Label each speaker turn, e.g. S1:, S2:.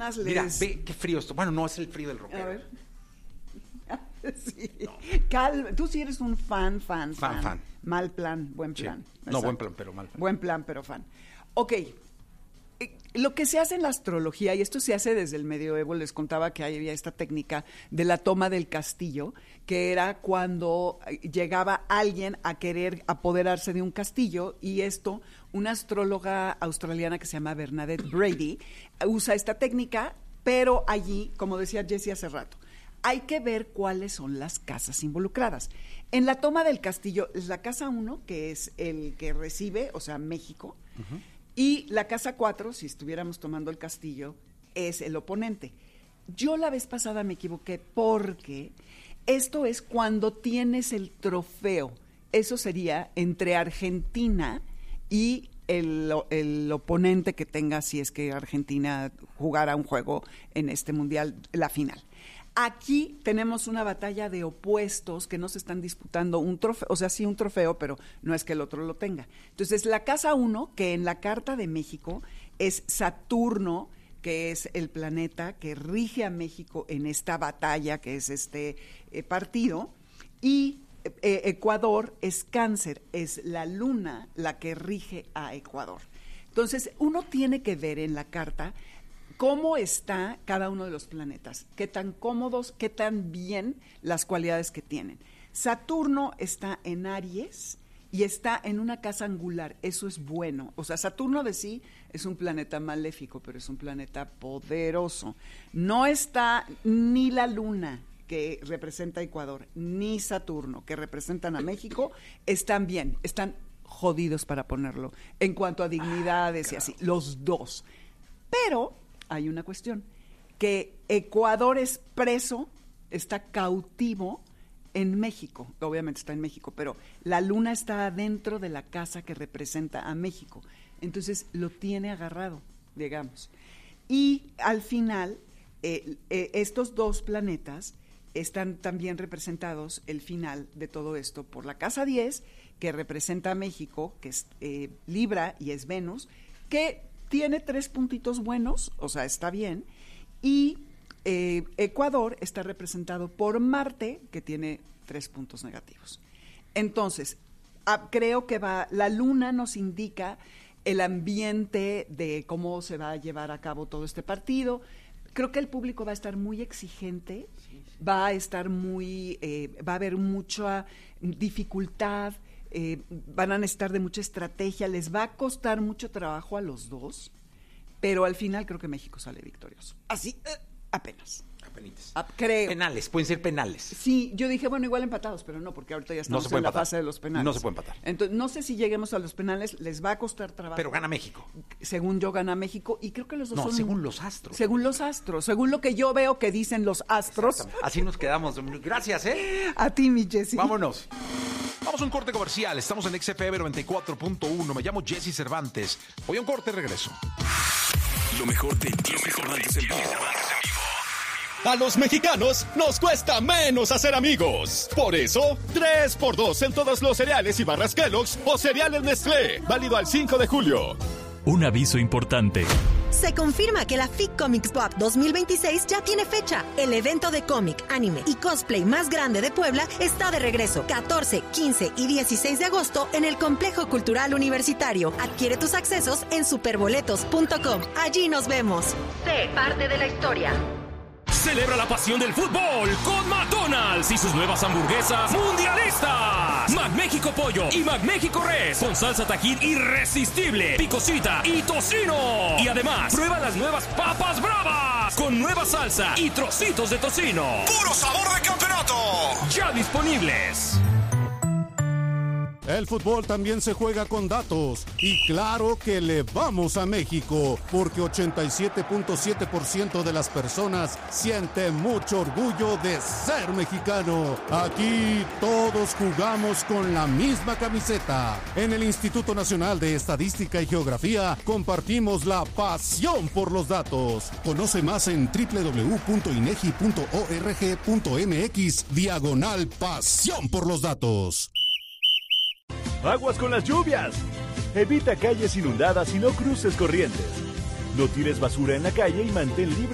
S1: semanas les...
S2: Mira, ve qué frío esto. Bueno, no es el frío del rockero.
S1: A ver. Sí.
S2: No.
S1: Tú sí eres un fan.
S2: Fan.
S1: Mal plan, buen plan.
S2: Sí. No, buen plan, pero mal plan.
S1: Buen plan, pero fan. Ok. Lo que se hace en la astrología, y esto se hace desde el medioevo, les contaba que había esta técnica de la toma del castillo, que era cuando llegaba alguien a querer apoderarse de un castillo, y esto, una astróloga australiana que se llama Bernadette Brady, usa esta técnica, pero allí, como decía Jessie hace rato, hay que ver cuáles son las casas involucradas. En la toma del castillo es la casa 1, que es el que recibe, o sea, México, y la casa 4, si estuviéramos tomando el castillo, es el oponente. Yo la vez pasada me equivoqué porque esto es cuando tienes el trofeo. Eso sería entre Argentina y el oponente que tenga, si es que Argentina jugara un juego en este mundial, la final. Aquí tenemos una batalla de opuestos que no se están disputando un trofeo, o sea, sí un trofeo, pero no es que el otro lo tenga. Entonces, la casa 1, que en la Carta de México es Saturno, que es el planeta que rige a México en esta batalla, que es este partido, y Ecuador es Cáncer, es la luna la que rige a Ecuador. Entonces, uno tiene que ver en la carta cómo está cada uno de los planetas, qué tan cómodos, qué tan bien las cualidades que tienen. Saturno está en Aries y está en una casa angular, eso es bueno. O sea, Saturno de sí es un planeta maléfico, pero es un planeta poderoso. No está ni la luna, que representa a Ecuador, ni Saturno, que representan a México, están bien, están jodidos, para ponerlo, en cuanto a dignidades y así, los dos. Pero hay una cuestión, que Ecuador es preso, está cautivo en México, obviamente está en México, pero la luna está adentro de la casa que representa a México, entonces lo tiene agarrado, digamos. Y al final, estos dos planetas están también representados, el final de todo esto, por la casa 10, que representa a México, que es Libra y es Venus, que tiene 3 puntitos buenos, o sea, está bien, y Ecuador está representado por Marte, que tiene 3 puntos negativos. Entonces, creo que la luna nos indica el ambiente de cómo se va a llevar a cabo todo este partido. Creo que el público va a estar muy exigente, va a estar va a haber mucha dificultad, van a necesitar de mucha estrategia, les va a costar mucho trabajo a los dos, pero al final creo que México sale victorioso. Así, apenas.
S2: Apenitas.
S1: Creo.
S2: Penales, pueden ser penales.
S1: Sí, yo dije, bueno, igual empatados, pero no, porque ahorita ya estamos en la fase de los penales.
S2: No se puede empatar.
S1: Entonces, no sé si lleguemos a los penales, les va a costar trabajo.
S2: Pero gana México.
S1: Según yo, gana México, y creo que los dos son...
S2: No, según los astros.
S1: Según los astros, según lo que yo veo que dicen los astros.
S2: Así nos quedamos. Gracias,
S1: A ti, mi Jessie.
S2: Vámonos.
S3: Vamos a un corte comercial. Estamos en XFM 94.1. Me llamo Jesse Cervantes. Voy a un corte y regreso.
S4: Lo mejor de Jesse Cervantes en vivo.
S5: A los mexicanos nos cuesta menos hacer amigos. Por eso, 3x2 en todos los cereales y barras Kellogg's o cereales Nestlé. Válido al 5 de julio.
S4: Un aviso importante.
S6: Se confirma que la FIC Comics Book 2026 ya tiene fecha. El evento de cómic, anime y cosplay más grande de Puebla está de regreso. 14, 15 y 16 de agosto en el Complejo Cultural Universitario. Adquiere tus accesos en superboletos.com. Allí nos vemos. Sé parte de la historia.
S4: Celebra la pasión del fútbol con McDonald's y sus nuevas hamburguesas mundialistas. McMéxico Pollo y McMéxico Res con salsa Tajín irresistible, picosita y tocino. Y además, prueba las nuevas papas bravas con nueva salsa y trocitos de tocino.
S5: ¡Puro sabor de campeonato!
S4: Ya disponibles.
S7: El fútbol también se juega con datos y claro que le vamos a México porque 87.7% de las personas sienten mucho orgullo de ser mexicano. Aquí todos jugamos con la misma camiseta. En el Instituto Nacional de Estadística y Geografía compartimos la pasión por los datos. Conoce más en www.inegi.org.mx/pasión por los datos.
S8: ¡Aguas con las lluvias! Evita calles inundadas y no cruces corrientes. No tires basura en la calle y mantén libre